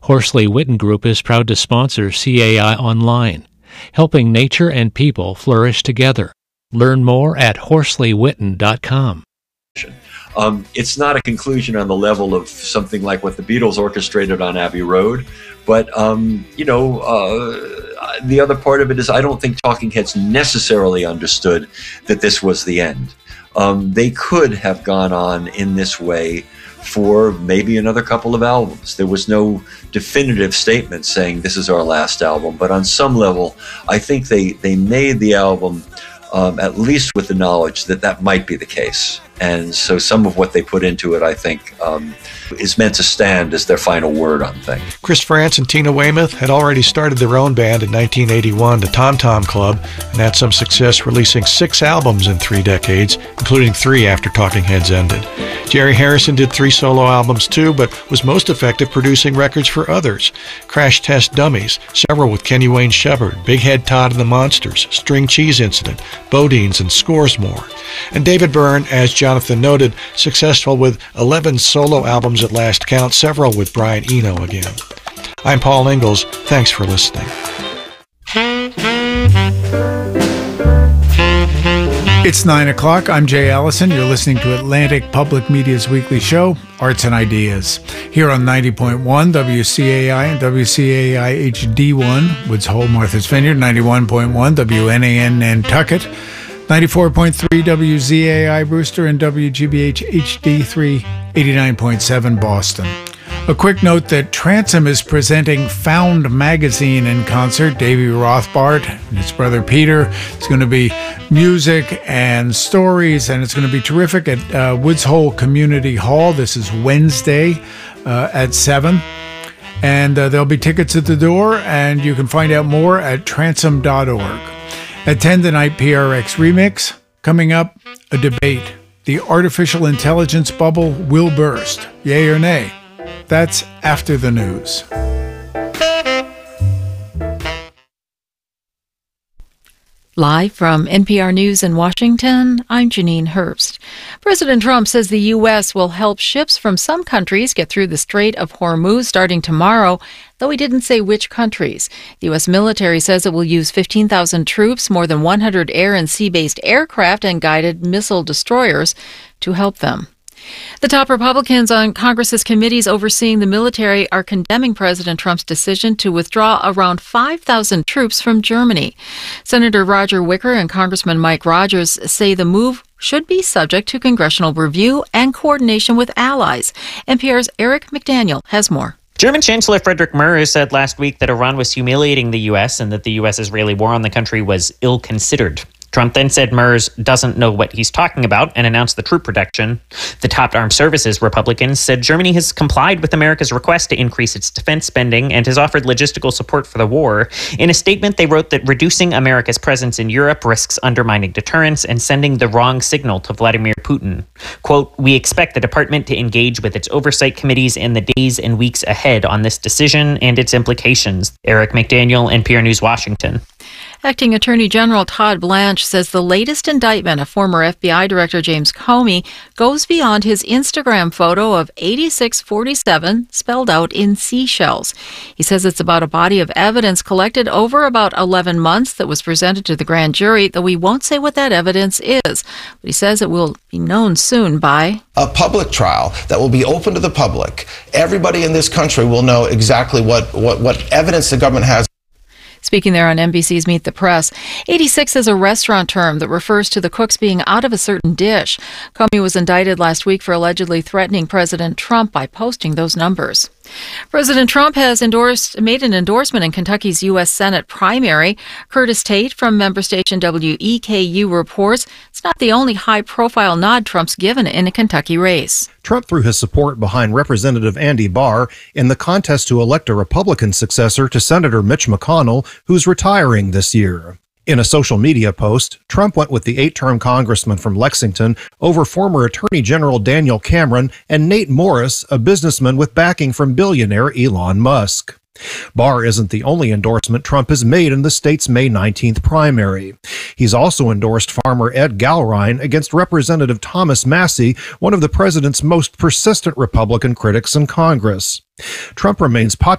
Horsley Witten Group is proud to sponsor CAI Online, helping nature and people flourish together. Learn more at HorsleyWitten.com. It's not a conclusion on the level of something like what the Beatles orchestrated on Abbey Road, but the other part of it is I don't think Talking Heads necessarily understood that this was the end. They could have gone on in this way for maybe another couple of albums. There was no definitive statement saying this is our last album, but on some level, I think they made the album at least with the knowledge that that might be the case. And so some of what they put into it, I think, is meant to stand as their final word on things. Chris France and Tina Weymouth had already started their own band in 1981, the Tom Tom Club, and had some success releasing 6 albums in 3 decades, including 3 after Talking Heads ended. Jerry Harrison did 3 solo albums too, but was most effective producing records for others. Crash Test Dummies, several with Kenny Wayne Shepherd, Big Head Todd and the Monsters, String Cheese Incident, Bodines, and scores more. And David Byrne, as Jonathan noted, successful with 11 solo albums at last count, several with Brian Eno again. I'm Paul Ingalls. Thanks for listening. It's 9 o'clock. I'm Jay Allison. You're listening to Atlantic Public Media's weekly show, Arts and Ideas, here on 90.1 WCAI and WCAI HD1, Woods Hole, Martha's Vineyard, 91.1 WNAN Nantucket, 94.3 WZAI Brewster, and WGBH HD3 89.7 Boston. A quick note that Transom is presenting Found Magazine in concert. Davy Rothbart and his brother Peter. It's going to be music and stories, and it's going to be terrific at Woods Hole Community Hall. This is Wednesday at 7. And there'll be tickets at the door, and you can find out more at transom.org. At 10 tonight, PRX Remix. Coming up, a debate. The artificial intelligence bubble will burst. Yay or nay? That's after the news. Live from NPR News in Washington, I'm Janine Herbst. President Trump says the U.S. will help ships from some countries get through the Strait of Hormuz starting tomorrow, though he didn't say which countries. The U.S. military says it will use 15,000 troops, more than 100 air and sea-based aircraft, and guided missile destroyers to help them. The top Republicans on Congress's committees overseeing the military are condemning President Trump's decision to withdraw around 5,000 troops from Germany. Senator Roger Wicker and Congressman Mike Rogers say the move should be subject to congressional review and coordination with allies. NPR's Eric McDaniel has more. German Chancellor Friedrich Merz said last week that Iran was humiliating the U.S. and that the U.S.-Israeli war on the country was ill-considered. Trump then said Merz doesn't know what he's talking about and announced the troop reduction. The top armed services Republicans said Germany has complied with America's request to increase its defense spending and has offered logistical support for the war. In a statement, they wrote that reducing America's presence in Europe risks undermining deterrence and sending the wrong signal to Vladimir Putin. Quote, "We expect the department to engage with its oversight committees in the days and weeks ahead on this decision and its implications." Eric McDaniel, NPR News, Washington. Acting Attorney General Todd Blanche says the latest indictment of former FBI Director James Comey goes beyond his Instagram photo of 8647 spelled out in seashells. He says it's about a body of evidence collected over about 11 months that was presented to the grand jury, though he won't say what that evidence is. But he says it will be known soon by a public trial that will be open to the public. Everybody in this country will know exactly what evidence the government has. Speaking there on NBC's Meet the Press, 86 is a restaurant term that refers to the cooks being out of a certain dish. Comey was indicted last week for allegedly threatening President Trump by posting those numbers. President Trump has made an endorsement in Kentucky's U.S. Senate primary. Curtis Tate from member station WEKU reports it's not the only high-profile nod Trump's given in a Kentucky race. Trump threw his support behind Representative Andy Barr in the contest to elect a Republican successor to Senator Mitch McConnell, who's retiring this year. In a social media post, Trump went with the 8-term congressman from Lexington over former Attorney General Daniel Cameron and Nate Morris, a businessman with backing from billionaire Elon Musk. Barr isn't the only endorsement Trump has made in the state's May 19th primary. He's also endorsed farmer Ed Gallrein against Representative Thomas Massie, one of the president's most persistent Republican critics in Congress. Trump remains popular